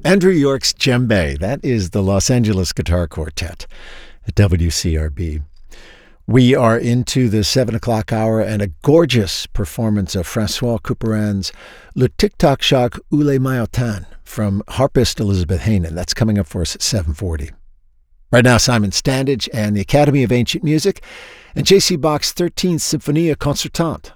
Andrew York's Djembe. That is the Los Angeles Guitar Quartet at WCRB. We are into the 7 o'clock hour and a gorgeous performance of Francois Couperin's Le Tic-Tac Choc ou les Maillotins from harpist Elizabeth Heynen. That's coming up for us at 7:40. Right now, Simon Standage and the Academy of Ancient Music and J.C. Bach's 13th Symphonia Concertante.